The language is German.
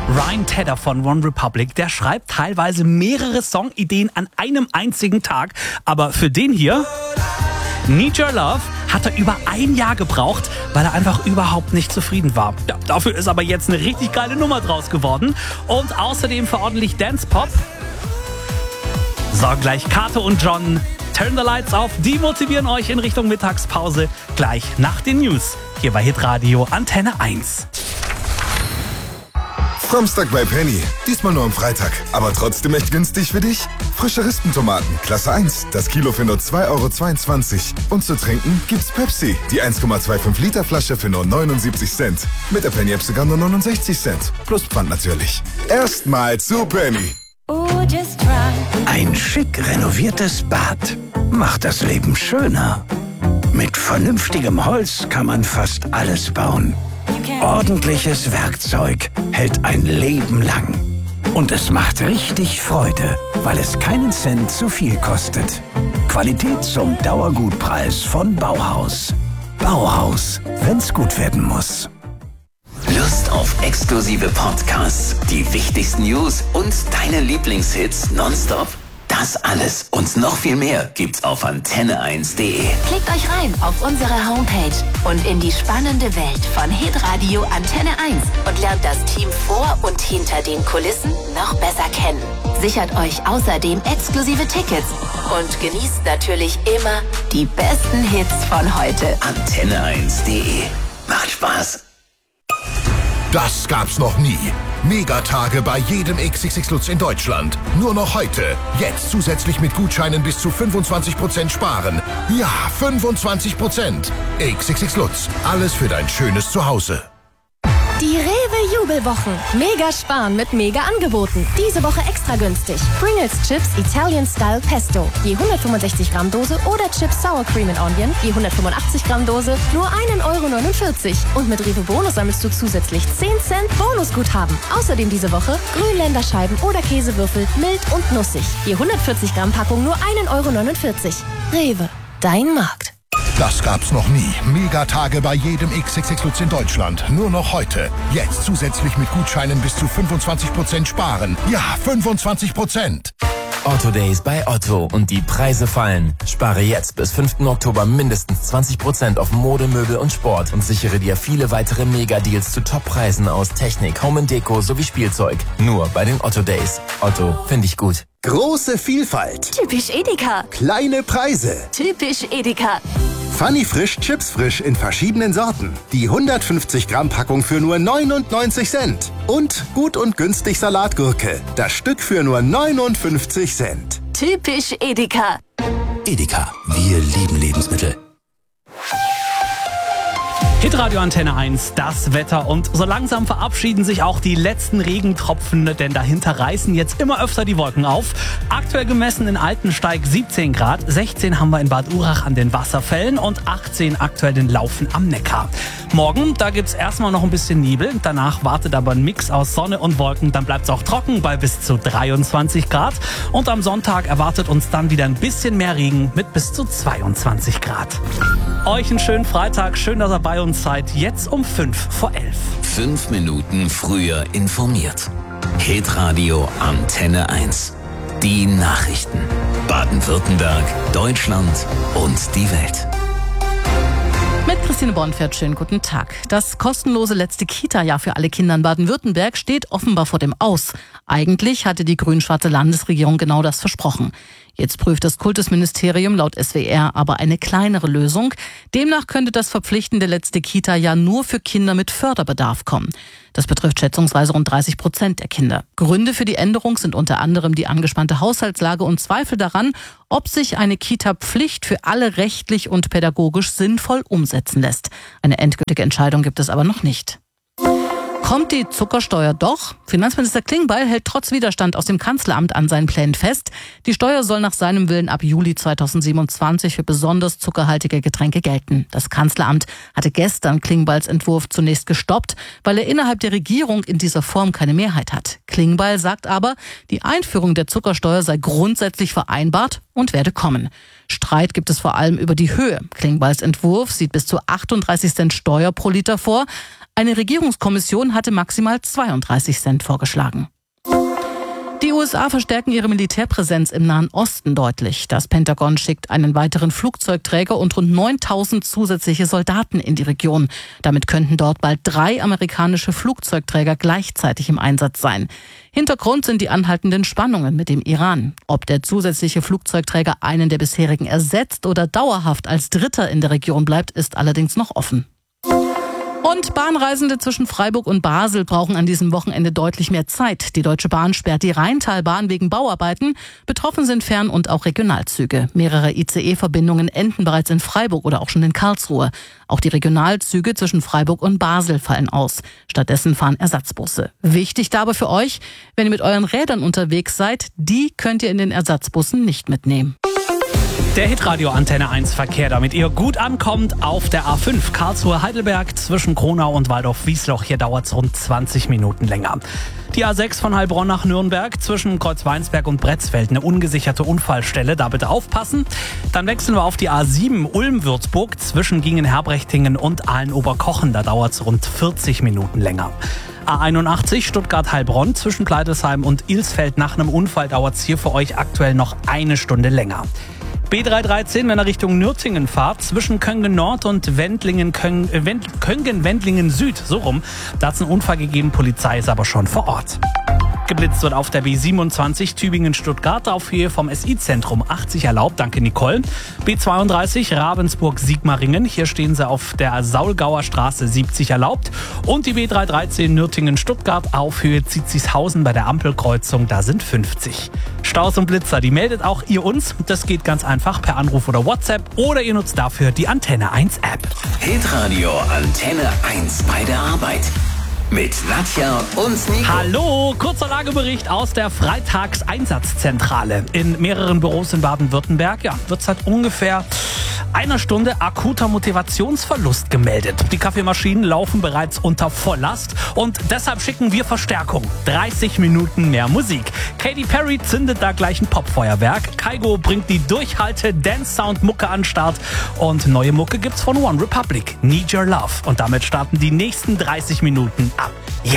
Ryan Tedder von One Republic, der schreibt teilweise mehrere Songideen an einem einzigen Tag. Aber für den hier, Need Your Love, hat er über ein Jahr gebraucht, weil er einfach überhaupt nicht zufrieden war. Ja, dafür ist aber jetzt eine richtig geile Nummer draus geworden. Und außerdem für ordentlich Dance-Pop. So, gleich Kato und John, Turn the Lights Off, die motivieren euch in Richtung Mittagspause. Gleich nach den News, hier bei Hitradio Antenne 1. Samstag bei Penny. Diesmal nur am Freitag. Aber trotzdem echt günstig für dich? Frische Rispentomaten, Klasse 1. Das Kilo für nur 2,22 €. Und zu trinken gibt's Pepsi. Die 1,25 Liter Flasche für nur 79 Cent. Mit der Penny-App sogar nur 69 Cent. Plus Pfand natürlich. Erstmal zu Penny. Ein schick renoviertes Bad macht das Leben schöner. Mit vernünftigem Holz kann man fast alles bauen. Ordentliches Werkzeug hält ein Leben lang. Und es macht richtig Freude, weil es keinen Cent zu viel kostet. Qualität zum Dauergutpreis von Bauhaus. Bauhaus, wenn's gut werden muss. Lust auf exklusive Podcasts, die wichtigsten News und deine Lieblingshits nonstop? Das alles und noch viel mehr gibt's auf antenne1.de. Klickt euch rein auf unsere Homepage und in die spannende Welt von Hitradio Antenne 1 und lernt das Team vor und hinter den Kulissen noch besser kennen. Sichert euch außerdem exklusive Tickets und genießt natürlich immer die besten Hits von heute. Antenne1.de. Macht Spaß. Das gab's noch nie. Megatage bei jedem XXX Lutz in Deutschland. Nur noch heute. Jetzt zusätzlich mit Gutscheinen bis zu 25% sparen. Ja, 25%. XXX Lutz. Alles für dein schönes Zuhause. Die Rewe-Jubelwochen. Mega sparen mit Mega-Angeboten. Diese Woche extra günstig. Pringles Chips Italian Style Pesto. Je 165 Gramm Dose oder Chips Sour Cream and Onion. Je 185 Gramm Dose. Nur 1,49 €. Und mit Rewe Bonus sammelst du zusätzlich 10 Cent Bonusguthaben. Außerdem diese Woche Grünländerscheiben oder Käsewürfel. Mild und nussig. Je 140 Gramm Packung nur 1,49 €. Rewe. Dein Markt. Das gab's noch nie. Megatage bei jedem XXX Lutz in Deutschland. Nur noch heute. Jetzt zusätzlich mit Gutscheinen bis zu 25% sparen. Ja, 25%. Otto Days bei Otto und die Preise fallen. Spare jetzt bis 5. Oktober mindestens 20% auf Mode, Möbel und Sport und sichere dir viele weitere Megadeals zu Toppreisen aus Technik, Home & Deko sowie Spielzeug. Nur bei den Otto Days. Otto, finde ich gut. Große Vielfalt. Typisch Edeka. Kleine Preise. Typisch Edeka. Funny Frisch Chips Frisch in verschiedenen Sorten. Die 150 Gramm Packung für nur 99 Cent. Und gut und günstig Salatgurke. Das Stück für nur 59 Cent. Typisch Edeka. Edeka, wir lieben Lebensmittel. Hitradio Antenne 1, das Wetter, und so langsam verabschieden sich auch die letzten Regentropfen, denn dahinter reißen jetzt immer öfter die Wolken auf. Aktuell gemessen in Altensteig 17 Grad, 16 haben wir in Bad Urach an den Wasserfällen und 18 aktuell in Laufen am Neckar. Morgen, da gibt's erstmal noch ein bisschen Nebel, danach wartet aber ein Mix aus Sonne und Wolken, dann bleibt's auch trocken bei bis zu 23 Grad und am Sonntag erwartet uns dann wieder ein bisschen mehr Regen mit bis zu 22 Grad. Euch einen schönen Freitag, schön, dass ihr bei uns seid, jetzt um 11:05. 5 Minuten früher informiert. Hitradio Antenne 1. Die Nachrichten. Baden-Württemberg, Deutschland und die Welt. Mit Christine Bornfeld, schönen guten Tag. Das kostenlose letzte Kita-Jahr für alle Kinder in Baden-Württemberg steht offenbar vor dem Aus. Eigentlich hatte die grün-schwarze Landesregierung genau das versprochen. Jetzt prüft das Kultusministerium laut SWR aber eine kleinere Lösung. Demnach könnte das verpflichtende letzte Kita-Jahr nur für Kinder mit Förderbedarf kommen. Das betrifft schätzungsweise rund 30% der Kinder. Gründe für die Änderung sind unter anderem die angespannte Haushaltslage und Zweifel daran, ob sich eine Kita-Pflicht für alle rechtlich und pädagogisch sinnvoll umsetzen lässt. Eine endgültige Entscheidung gibt es aber noch nicht. Kommt die Zuckersteuer doch? Finanzminister Klingbeil hält trotz Widerstand aus dem Kanzleramt an seinen Plänen fest. Die Steuer soll nach seinem Willen ab Juli 2027 für besonders zuckerhaltige Getränke gelten. Das Kanzleramt hatte gestern Klingbeils Entwurf zunächst gestoppt, weil er innerhalb der Regierung in dieser Form keine Mehrheit hat. Klingbeil sagt aber, die Einführung der Zuckersteuer sei grundsätzlich vereinbart und werde kommen. Streit gibt es vor allem über die Höhe. Klingbeils Entwurf sieht bis zu 38 Cent Steuer pro Liter vor. Eine Regierungskommission hatte maximal 32 Cent vorgeschlagen. Die USA verstärken ihre Militärpräsenz im Nahen Osten deutlich. Das Pentagon schickt einen weiteren Flugzeugträger und rund 9.000 zusätzliche Soldaten in die Region. Damit könnten dort bald 3 amerikanische Flugzeugträger gleichzeitig im Einsatz sein. Hintergrund sind die anhaltenden Spannungen mit dem Iran. Ob der zusätzliche Flugzeugträger einen der bisherigen ersetzt oder dauerhaft als Dritter in der Region bleibt, ist allerdings noch offen. Und Bahnreisende zwischen Freiburg und Basel brauchen an diesem Wochenende deutlich mehr Zeit. Die Deutsche Bahn sperrt die Rheintalbahn wegen Bauarbeiten. Betroffen sind Fern- und auch Regionalzüge. Mehrere ICE-Verbindungen enden bereits in Freiburg oder auch schon in Karlsruhe. Auch die Regionalzüge zwischen Freiburg und Basel fallen aus. Stattdessen fahren Ersatzbusse. Wichtig dabei für euch, wenn ihr mit euren Rädern unterwegs seid, die könnt ihr in den Ersatzbussen nicht mitnehmen. Der Hitradio Antenne 1 Verkehr, damit ihr gut ankommt auf der A5 Karlsruhe-Heidelberg zwischen Kronau und Waldorf-Wiesloch. Hier dauert es rund 20 Minuten länger. Die A6 von Heilbronn nach Nürnberg zwischen Kreuzweinsberg und Bretzfeld, eine ungesicherte Unfallstelle, da bitte aufpassen. Dann wechseln wir auf die A7 Ulm-Würzburg zwischen Gingen-Herbrechtingen und Aalen-Oberkochen, da dauert es rund 40 Minuten länger. A81 Stuttgart-Heilbronn zwischen Kleidesheim und Ilsfeld, nach einem Unfall dauert es hier für euch aktuell noch 1 Stunde länger. B313, wenn ihr Richtung Nürtingen fahrt, zwischen Köngen Nord und Köngen-Wendlingen Süd, so rum. Da hat es einen Unfall gegeben, Polizei ist aber schon vor Ort. Geblitzt wird auf der B27 Tübingen-Stuttgart auf Höhe vom SI-Zentrum 80 erlaubt, danke Nicole. B32 Ravensburg-Sigmaringen, hier stehen sie auf der Saulgauer Straße 70 erlaubt. Und die B313 Nürtingen-Stuttgart auf Höhe Zietzishausen bei der Ampelkreuzung, da sind 50. Staus und Blitzer, die meldet auch ihr uns. Das geht ganz einfach per Anruf oder WhatsApp oder ihr nutzt dafür die Antenne 1 App. Hitradio Antenne 1 bei der Arbeit. Mit Nadja und Nico. Hallo, kurzer Lagebericht aus der Freitagseinsatzzentrale. In mehreren Büros in Baden-Württemberg wird seit ungefähr einer Stunde akuter Motivationsverlust gemeldet. Die Kaffeemaschinen laufen bereits unter Volllast und deshalb schicken wir Verstärkung. 30 Minuten mehr Musik. Katy Perry zündet da gleich ein Popfeuerwerk. Kygo bringt die Durchhalte-Dance-Sound-Mucke an den Start. Und neue Mucke gibt's von One Republic. Need Your Love. Und damit starten die nächsten 30 Minuten ab.